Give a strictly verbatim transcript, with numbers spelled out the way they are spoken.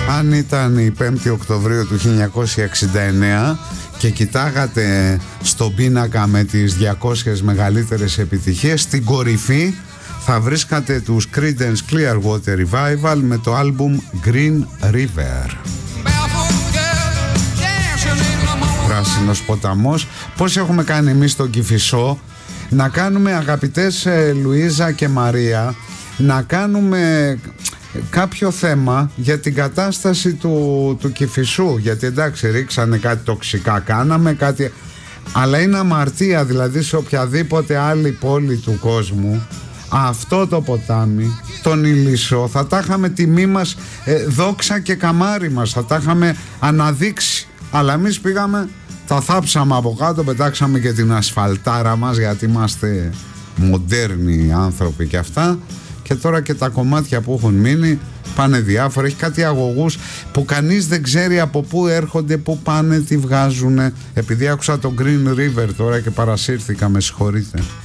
Αν ήταν η πέμπτη Οκτωβρίου του χίλια εννιακόσια εξήντα εννέα και κοιτάγατε στον πίνακα με τις διακόσιες μεγαλύτερες επιτυχίες, στην κορυφή θα βρίσκατε τους Creedence Clearwater Revival με το άλμπουμ Green River. Πράσινος ποταμός. Πώς έχουμε κάνει εμείς στον Κηφισό να κάνουμε, αγαπητές Λουίζα και Μαρία, να κάνουμε κάποιο θέμα για την κατάσταση του, του Κηφισού, γιατί εντάξει ρίξανε κάτι τοξικά, κάναμε κάτι, αλλά είναι αμαρτία δηλαδή σε οποιαδήποτε άλλη πόλη του κόσμου αυτό το ποτάμι, τον Ηλισσό, θα τα είχαμε τιμή μας, ε, δόξα και καμάρι μας, θα τα είχαμε αναδείξει, αλλά εμείς πήγαμε, τα θάψαμε από κάτω, πετάξαμε και την ασφαλτάρα μας γιατί είμαστε μοντέρνοι άνθρωποι και αυτά. Και τώρα και τα κομμάτια που έχουν μείνει πάνε διάφορα. Έχει κάτι αγωγούς που κανείς δεν ξέρει από πού έρχονται, πού πάνε, τι βγάζουν. Επειδή άκουσα το Green River τώρα και παρασύρθηκα, με συγχωρείτε.